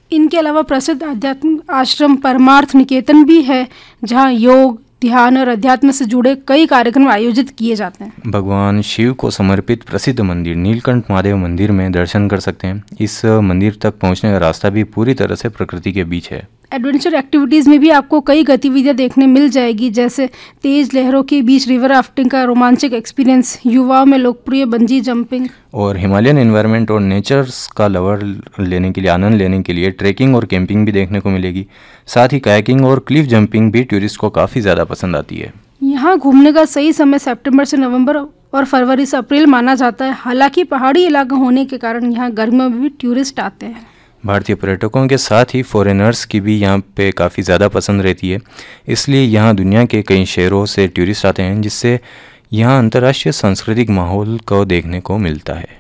इनके अलावा प्रसिद्ध आध्यात्मिक आश्रम परमार्थ निकेतन भी है, जहाँ योग, ध्यान और अध्यात्म से जुड़े कई कार्यक्रम आयोजित किए जाते हैं। भगवान शिव को समर्पित प्रसिद्ध मंदिर नीलकंठ महादेव मंदिर में दर्शन कर सकते हैं। इस मंदिर तक पहुंचने का रास्ता भी पूरी तरह से प्रकृति के बीच है। एडवेंचर एक्टिविटीज़ में भी आपको कई गतिविधियां देखने मिल जाएगी, जैसे तेज लहरों के बीच रिवर राफ्टिंग का रोमांचक एक्सपीरियंस, युवाओं में लोकप्रिय बंजी जंपिंग, और हिमालयन एनवायरनमेंट और नेचर्स का लवर लेने के लिए, आनंद लेने के लिए ट्रैकिंग और कैंपिंग भी देखने को मिलेगी। साथ ही कायाकिंग और क्लिफ जंपिंग भी टूरिस्ट को काफ़ी ज़्यादा पसंद आती है। यहाँ घूमने का सही समय सितंबर से नवंबर और फरवरी से अप्रैल माना जाता है। हालांकि पहाड़ी इलाका होने के कारण यहाँ गर्मियों में भी टूरिस्ट आते हैं। भारतीय पर्यटकों के साथ ही फॉरेनर्स की भी यहाँ पे काफ़ी ज़्यादा पसंद रहती है, इसलिए यहाँ दुनिया के कई शहरों से टूरिस्ट आते हैं, जिससे यहाँ अंतर्राष्ट्रीय सांस्कृतिक माहौल को देखने को मिलता है।